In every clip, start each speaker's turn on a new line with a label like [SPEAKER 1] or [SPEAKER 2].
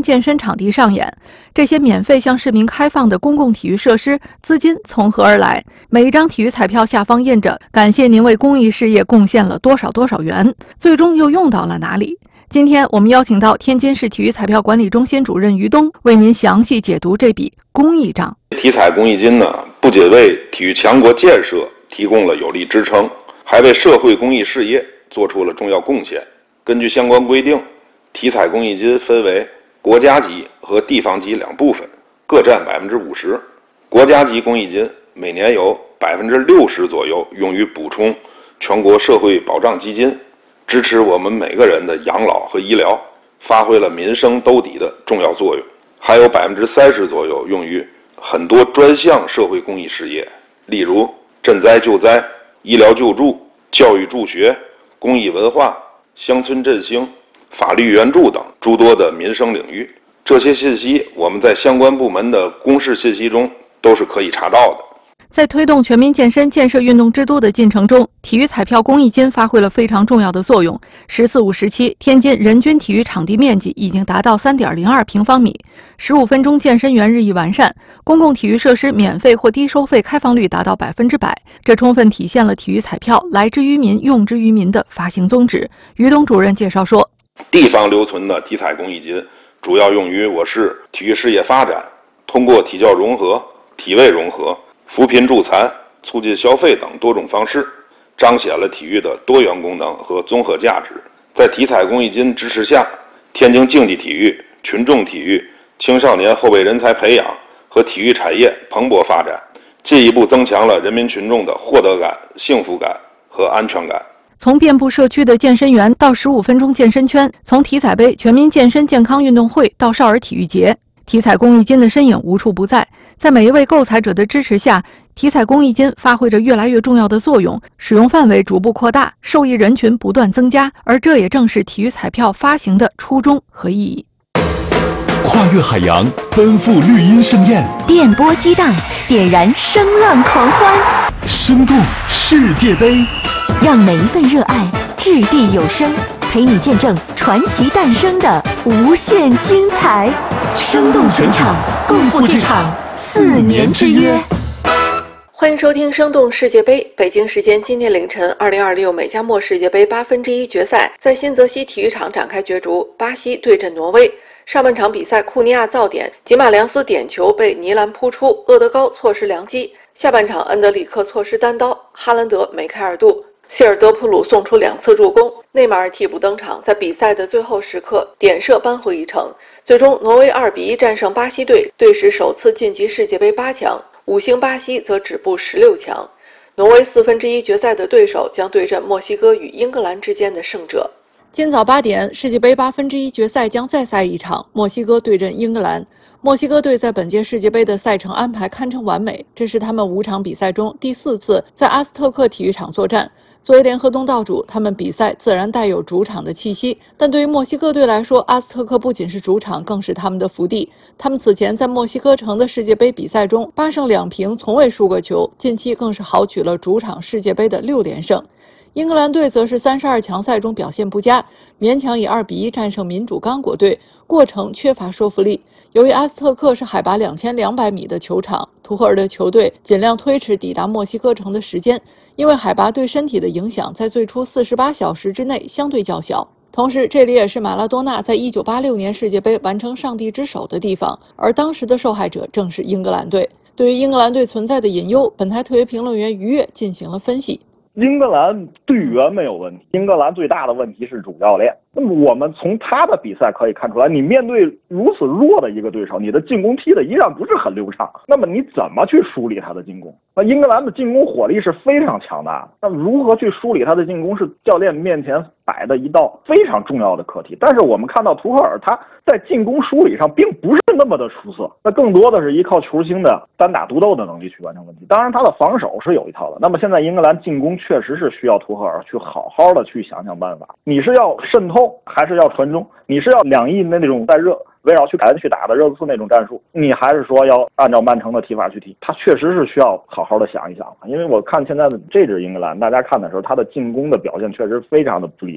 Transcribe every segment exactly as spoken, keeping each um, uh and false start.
[SPEAKER 1] 健身场地上演。这些免费向市民开放的公共体育设施，资金从何而来？每一张体育彩票下方印着“感谢您为公益事业贡献了多少多少元”，最终又用到了哪里？今天我们邀请到天津市体育彩票管理中心主任于东，为您详细解读这笔公益账。
[SPEAKER 2] 体彩公益金呢，不仅为体育强国建设提供了有力支撑，还为社会公益事业做出了重要贡献。根据相关规定，体彩公益金分为国家级和地方级两部分，各占百分之五十。国家级公益金每年有百分之六十左右用于补充全国社会保障基金，支持我们每个人的养老和医疗，发挥了民生兜底的重要作用。还有百分之三十左右用于很多专项社会公益事业，例如赈灾救灾、医疗救助、教育助学、公益文化、乡村振兴、法律援助等诸多的民生领域。这些信息我们在相关部门的公示信息中都是可以查到的。
[SPEAKER 1] 在推动全民健身、建设运动之都的进程中，体育彩票公益金发挥了非常重要的作用。十四五时期，天津人均体育场地面积已经达到 三点零二平方米，十五分钟健身员日益完善，公共体育设施免费或低收费开放率达到百分之百，这充分体现了体育彩票来之于民、用之于民的发行宗旨。于东主任介绍说，
[SPEAKER 2] 地方留存的体彩公益金主要用于我市体育事业发展，通过体教融合、体卫融合、扶贫助残、促进消费等多种方式，彰显了体育的多元功能和综合价值。在体彩公益金支持下，天津竞技体育、群众体育、青少年后备人才培养和体育产业蓬勃发展，进一步增强了人民群众的获得感、幸福感和安全感。
[SPEAKER 1] 从遍布社区的健身员到十五分钟健身圈，从体彩杯、全民健身健康运动会到少儿体育节，体彩公益金的身影无处不在。在每一位购彩者的支持下，体彩公益金发挥着越来越重要的作用，使用范围逐步扩大，受益人群不断增加，而这也正是体育彩票发行的初衷和意义。
[SPEAKER 3] 跨越海洋，奔赴绿茵盛宴，
[SPEAKER 4] 电波激荡，点燃声浪狂欢，
[SPEAKER 3] 生动世界杯，
[SPEAKER 4] 让每一份热爱掷地有声，陪你见证传奇诞生的无限精彩。生动全场，共赴这场四年之约。
[SPEAKER 1] 欢迎收听生动世界杯。北京时间今天凌晨，二零二六美加墨世界杯八分之一决赛在新泽西体育场展开角逐，巴西对阵挪威。上半场比赛，库尼亚造点，吉马良斯点球被尼兰扑出，厄德高错失良机。下半场，恩德里克错失单刀，哈兰德、梅开二度。希尔德普鲁送出两次助攻，内马尔替补登场，在比赛的最后时刻点射扳回一城。最终，挪威二比一战胜巴西队，队史首次晋级世界杯八强。五星巴西则止步十六强。挪威四分之一决赛的对手将对阵墨西哥与英格兰之间的胜者。今早八点，世界杯八分之一决赛将再赛一场，墨西哥对阵英格兰。墨西哥队在本届世界杯的赛程安排堪称完美，这是他们五场比赛中第四次在阿斯特克体育场作战。作为联合东道主，他们比赛自然带有主场的气息，但对于墨西哥队来说，阿斯特克不仅是主场，更是他们的福地。他们此前在墨西哥城的世界杯比赛中八胜两平，从未输过球，近期更是豪取了主场世界杯的六连胜。英格兰队则是三十二强赛中表现不佳，勉强以二比一战胜民主刚果队，过程缺乏说服力。由于阿斯特克是海拔两千两百米的球场，图赫尔的球队尽量推迟抵达墨西哥城的时间，因为海拔对身体的影响在最初四十八小时之内相对较小。同时，这里也是马拉多纳在一九八六年世界杯完成上帝之手的地方，而当时的受害者正是英格兰队。对于英格兰队存在的隐忧，本台特约评论员于越进行了分析。
[SPEAKER 5] 英格兰队员没有问题，英格兰最大的问题是主教练。那么我们从他的比赛可以看出来，你面对如此弱的一个对手，你的进攻踢得依然不是很流畅，那么你怎么去梳理他的进攻？那英格兰的进攻火力是非常强大的，那么如何去梳理他的进攻是教练面前摆的一道非常重要的课题。但是我们看到图赫尔他在进攻梳理上并不是那么的出色，那更多的是依靠球星的单打独斗的能力去完成问题。当然他的防守是有一套的，那么现在英格兰进攻确实是需要图赫尔去好好的去想想办法，你是要渗透还是要传中？你是要两翼的那种带热围绕去改去打的热刺那种战术，你还是说要按照曼城的踢法去踢？他确实是需要好好的想一想，因为我看现在的这支英格兰，大家看的时候，他的进攻的表现确实非常的不理想。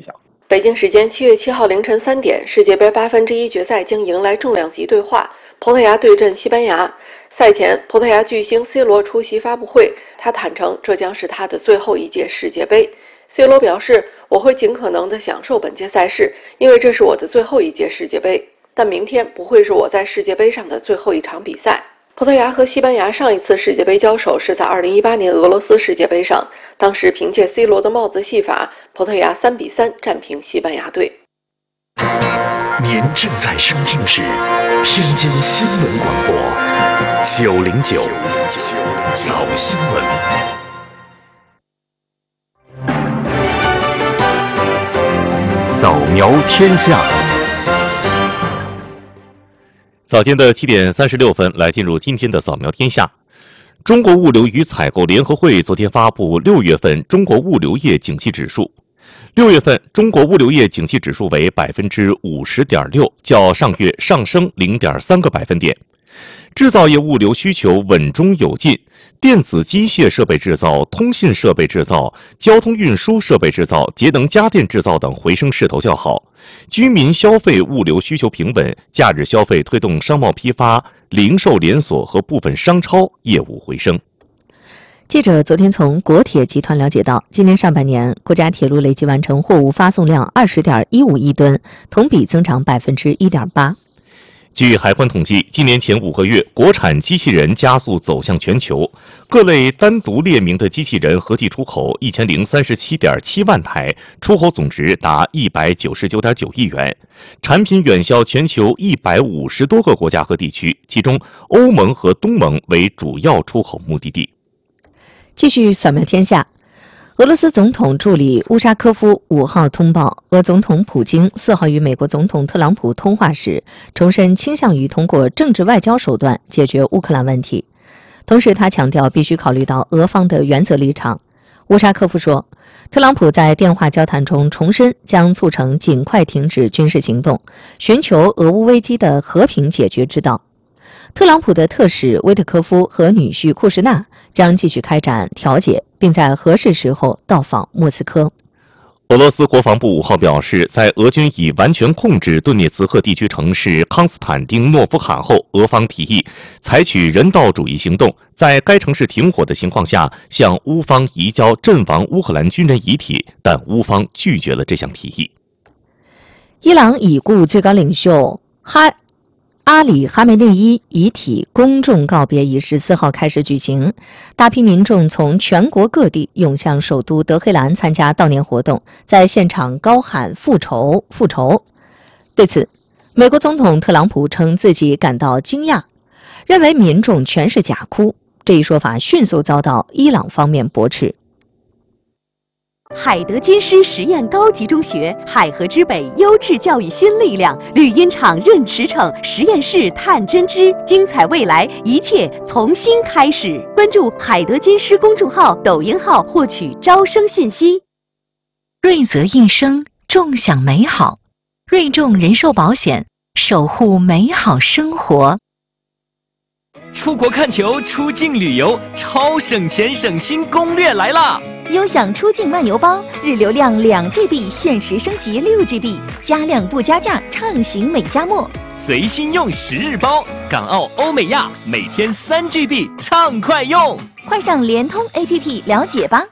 [SPEAKER 1] 北京时间七月七号凌晨三点，世界杯八分之一决赛将迎来重量级对话，葡萄牙对阵西班牙。赛前，葡萄牙巨星 C 罗出席发布会，他坦诚这将是他的最后一届世界杯。C 罗表示：“我会尽可能地享受本届赛事，因为这是我的最后一届世界杯。但明天不会是我在世界杯上的最后一场比赛。”葡萄牙和西班牙上一次世界杯交手是在二零一八年俄罗斯世界杯上，当时凭借 C 罗的帽子戏法，葡萄牙三比三战平西班牙队。
[SPEAKER 3] 您正在收听的是天津新闻广播九零九早新闻。扫描天下。
[SPEAKER 6] 早间的七点三十六分，来进入今天的扫描天下。中国物流与采购联合会昨天发布六月份中国物流业景气指数。六月份中国物流业景气指数为百分之五十点六，较上月上升零点三个百分点。制造业物流需求稳中有进，电子机械设备制造、通信设备制造、交通运输设备制造、节能家电制造等回升势头较好。居民消费物流需求平稳，假日消费推动商贸批发、零售连锁和部分商超业务回升。
[SPEAKER 4] 记者昨天从国铁集团了解到，今年上半年国家铁路累计完成货物发送量二十点一五亿吨，同比增长百分之一点八。
[SPEAKER 6] 据海关统计，今年前五个月，国产机器人加速走向全球，各类单独列明的机器人合计出口一千零三十七点七万台，出口总值达一百九十九点九亿元，产品远销全球一百五十多个国家和地区，其中欧盟和东盟为主要出口目的地。
[SPEAKER 4] 继续扫描天下。俄罗斯总统助理乌沙科夫五号通报，俄总统普京四号与美国总统特朗普通话时，重申倾向于通过政治外交手段解决乌克兰问题。同时，他强调必须考虑到俄方的原则立场。乌沙科夫说，特朗普在电话交谈中重申将促成尽快停止军事行动，寻求俄乌危机的和平解决之道。特朗普的特使威特科夫和女婿库什纳将继续开展调解，并在合适时候到访莫斯科。
[SPEAKER 6] 俄罗斯国防部五号表示，在俄军已完全控制顿涅茨克地区城市康斯坦丁诺夫卡后，俄方提议采取人道主义行动，在该城市停火的情况下，向乌方移交阵亡乌克兰军人遗体，但乌方拒绝了这项提议。
[SPEAKER 4] 伊朗已故最高领袖哈阿里·哈梅内伊遗体公众告别仪式四号开始举行，大批民众从全国各地涌向首都德黑兰参加悼念活动，在现场高喊复仇复仇。对此，美国总统特朗普称自己感到惊讶，认为民众全是假哭，这一说法迅速遭到伊朗方面驳斥。
[SPEAKER 7] 海德金狮实验高级中学，海河之北优质教育新力量，绿茵场任驰骋，实验室探真知，精彩未来，一切从新开始。关注海德金狮公众号、抖音号获取招生信息。
[SPEAKER 4] 瑞泽应声，众享美好。瑞众人寿保险，守护美好生活。
[SPEAKER 8] 出国看球、出境旅游，超省钱省心攻略来啦！
[SPEAKER 9] 优享出境漫游包，日流量两 G B， 限时升级六 G B， 加量不加价，畅行美加墨。
[SPEAKER 8] 随心用十日包，港澳欧美亚每天三 G B， 畅快用。
[SPEAKER 9] 快上联通 A P P 了解吧。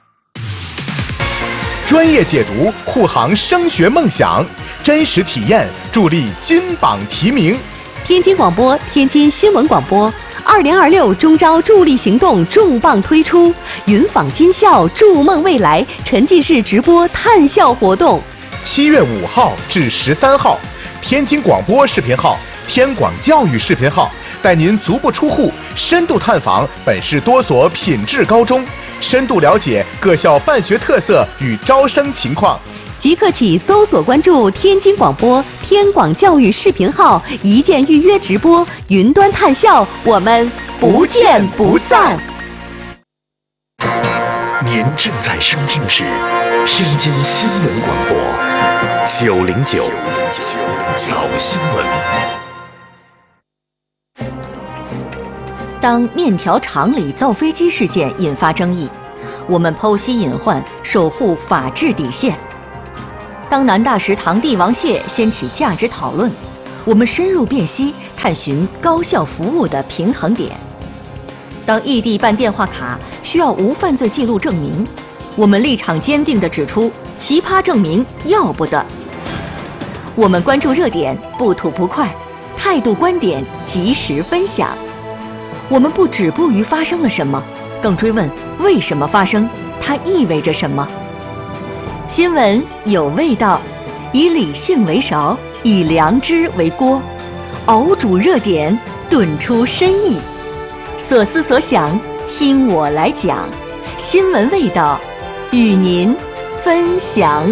[SPEAKER 10] 专业解读，护航升学梦想，真实体验，助力金榜题名。
[SPEAKER 7] 天津广播，天津新闻广播。二零二六中招助力行动重磅推出，云访金校，筑梦未来沉浸式直播探校活动。
[SPEAKER 10] 七月五号至十三号，天津广播视频号、天广教育视频号带您足不出户，深度探访本市多所品质高中，深度了解各校办学特色与招生情况。
[SPEAKER 7] 即刻起搜索关注天津广播、天广教育视频号，一键预约直播，云端探校，我们不见不散。
[SPEAKER 3] 您正在收听的是天津新闻广播九零九早新闻。
[SPEAKER 11] 当面条厂里造飞机事件引发争议，我们剖析隐患，守护法治底线。 当南大石堂帝王蟹掀起价值讨论，我们深入辨析，探寻高效服务的平衡点。当异地办电话卡需要无犯罪记录证明，我们立场坚定地指出奇葩证明要不得。我们关注热点，不吐不快，态度观点及时分享。我们不止步于发生了什么，更追问为什么发生，它意味着什么。新闻有味道，以理性为勺，以良知为锅，熬煮热点，炖出深意。所思所想，听我来讲，新闻味道，与您分享。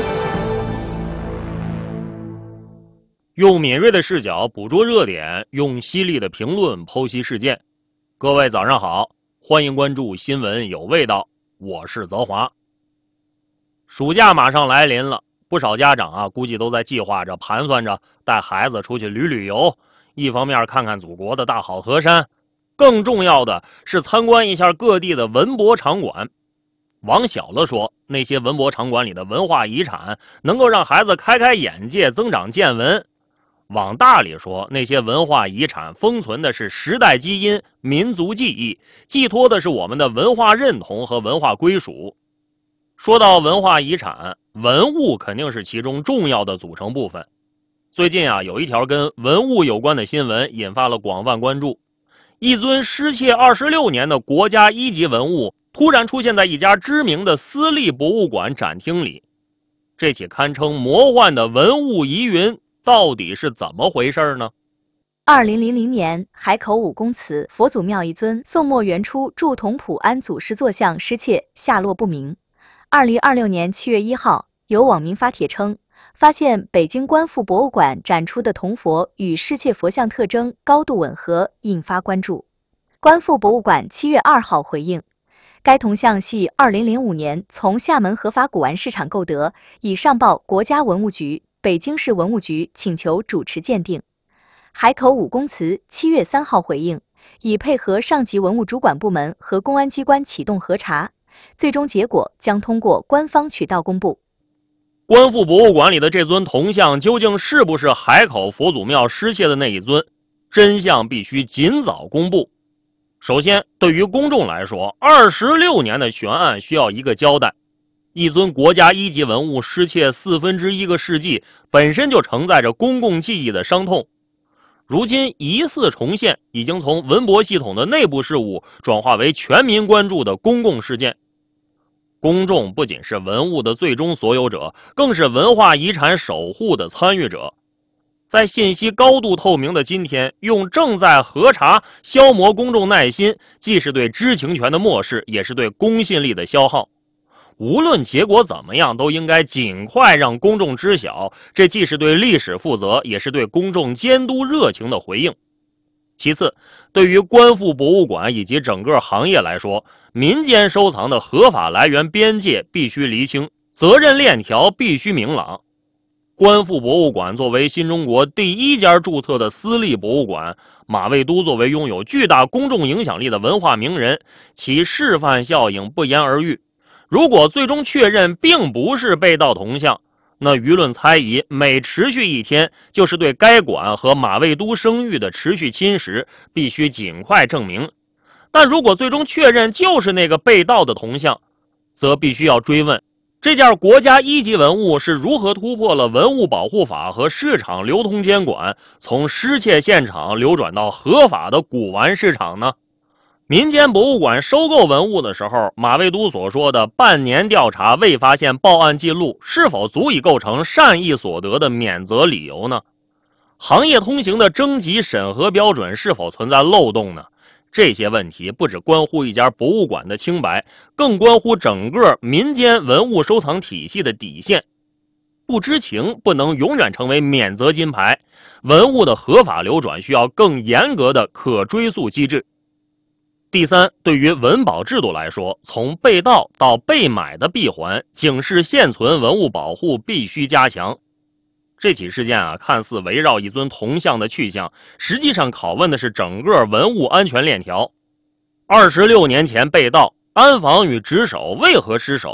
[SPEAKER 12] 用敏锐的视角捕捉热点，用犀利的评论剖析事件。各位早上好，欢迎关注新闻有味道，我是泽华。暑假马上来临了，不少家长啊，估计都在计划着、盘算着带孩子出去旅旅游，一方面看看祖国的大好河山，更重要的是参观一下各地的文博场馆。往小了说，那些文博场馆里的文化遗产能够让孩子开开眼界，增长见闻；往大里说，那些文化遗产封存的是时代基因、民族记忆，寄托的是我们的文化认同和文化归属。说到文化遗产，文物肯定是其中重要的组成部分。最近啊，有一条跟文物有关的新闻引发了广泛关注。一尊失窃二十六年的国家一级文物突然出现在一家知名的私立博物馆展厅里。这起堪称魔幻的文物疑云到底是怎么回事呢？
[SPEAKER 9] 二零零零年，海口五公祠佛祖庙一尊宋末元初铸铜普安祖师坐像失窃，下落不明。二零二六年七月一号，有网民发帖称，发现北京观复博物馆展出的铜佛与失窃佛像特征高度吻合，引发关注。观复博物馆七月二号回应，该铜像系二零零五年从厦门合法古玩市场购得，已上报国家文物局、北京市文物局请求主持鉴定。海口五公祠七月三号回应，已配合上级文物主管部门和公安机关启动核查，最终结果将通过官方渠道公布。
[SPEAKER 12] 观复博物馆里的这尊铜像究竟是不是海口佛祖庙失窃的那一尊？真相必须尽早公布。首先，对于公众来说，二十六年的悬案需要一个交代。一尊国家一级文物失窃四分之一个世纪，本身就承载着公共记忆的伤痛。如今疑似重现，已经从文博系统的内部事务转化为全民关注的公共事件。公众不仅是文物的最终所有者，更是文化遗产守护的参与者。在信息高度透明的今天，用正在核查消磨公众耐心，既是对知情权的漠视，也是对公信力的消耗。无论结果怎么样，都应该尽快让公众知晓，这既是对历史负责，也是对公众监督热情的回应。其次，对于观复博物馆以及整个行业来说，民间收藏的合法来源边界必须厘清，责任链条必须明朗。观复博物馆作为新中国第一家注册的私立博物馆，马未都作为拥有巨大公众影响力的文化名人，其示范效应不言而喻。如果最终确认并不是被盗铜像，那舆论猜疑每持续一天，就是对该馆和马未都声誉的持续侵蚀，必须尽快证明。但如果最终确认就是那个被盗的铜像，则必须要追问，这件国家一级文物是如何突破了文物保护法和市场流通监管，从失窃现场流转到合法的古玩市场呢？民间博物馆收购文物的时候，马未都所说的半年调查未发现报案记录，是否足以构成善意所得的免责理由呢？行业通行的征集审核标准是否存在漏洞呢？这些问题不只关乎一家博物馆的清白，更关乎整个民间文物收藏体系的底线。不知情不能永远成为免责金牌，文物的合法流转需要更严格的可追溯机制。第三，对于文保制度来说，从被盗到被买的闭环，警示现存文物保护必须加强。这起事件啊，看似围绕一尊铜像的去向，实际上拷问的是整个文物安全链条。二十六年前被盗，安防与值守为何失守？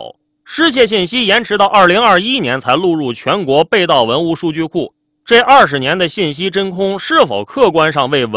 [SPEAKER 12] 失窃信息延迟到二零二一年才录入全国被盗文物数据库，这二十年的信息真空是否客观上为文